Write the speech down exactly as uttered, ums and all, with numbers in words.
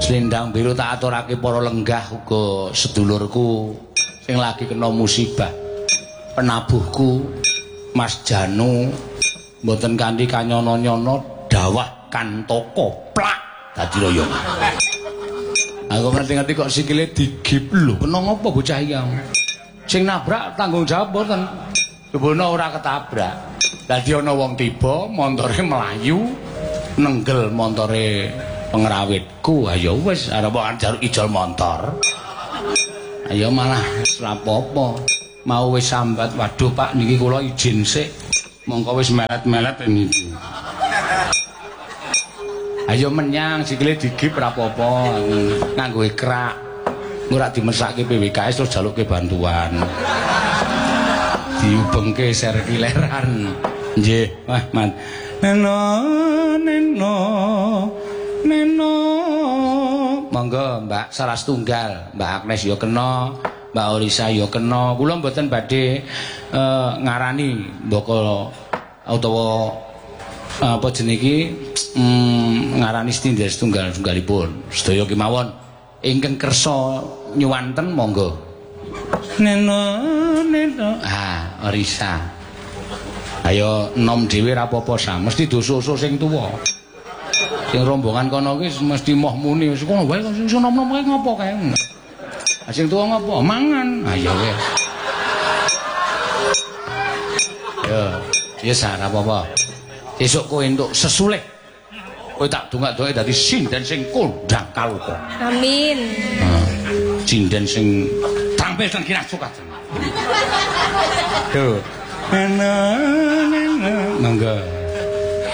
Slendang biru tak aturake para lenggah uga sedulurku sing lagi kena musibah. Penabuhku Mas Janu mboten kanthi kanyono-nyono dawah kantoko plak dadi royong. Aku ngerti-ngerti kok sikile digip lho, kena ngopo bocah iki? Sing nabrak tanggung jawab mboten. Kebono ora ketabrak. Dadi ana wong tiba, montore mlayu, nenggel montore pengrawitku. Ayo wis arep jaruk ijol motor. Ayo malah ora apa-apa. Mau wis sambat, waduh Pak niki kula izin sik. Mongko wis melet-melet niki. Ayo menyang sikile digip ora apa-apa. Nganggo ekrak. Ora dimesake P W K S terus jaluke bantuan. Diubengke serkileran. Nggih, wah man. Neno neno neno. Monggo Mbak salah setunggal, Mbak Agnes ya kena, Mbak Orisa ya kena. Kula mboten badhe uh, ngarani mboko utawa uh, apa jenenge iki mm, ngarani setunggal setunggal tunggalipun. Sedaya kemawon ingkang kersa nyuwanten monggo. Neno neno. Ah, Orisa. Ayo nom dhewe ra apa-apa sa, mesti dosa-dosa sing tuwa. Sing rombongan kono ki mesti moh muni wis kono wae sing nom-nom kae ngopo kae. Ah sing tuwa ngopo? Mangan. Ayo wis. Yo, ya sa ra apa-apa. Esuk kowe entuk sesulih. Kowe tak dongak-donge dadi sinden sing kondang kaluka. Amin. Nah, sinden sing tampil ten kirang sukat. Tuh. Nana nana mangga